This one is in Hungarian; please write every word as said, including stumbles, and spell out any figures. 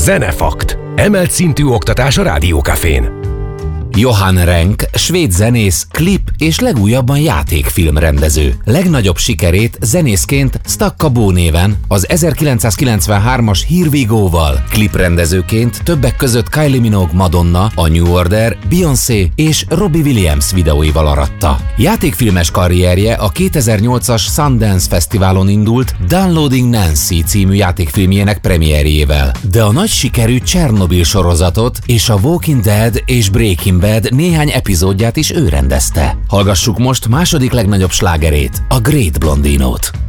Zenefakt. Emelt szintű oktatás a Rádiókafén. Johan Renck, svéd zenész, klip és legújabban játékfilmrendező. Legnagyobb sikerét zenészként Stakka Bo néven, az ezerkilencszázkilencvenhármas Here We Go-val, kliprendezőként többek között Kylie Minogue, Madonna, a New Order, Beyoncé és Robbie Williams videóival aratta. Játékfilmes karrierje a kétezer-nyolcas Sundance Fesztiválon indult Downloading Nancy című játékfilmjének premierjével, de a nagy sikerű Csernobil sorozatot és a Walking Dead és Breaking Bad néhány epizódját is ő rendezte. Hallgassuk most második legnagyobb slágerét, a Great Blondinót.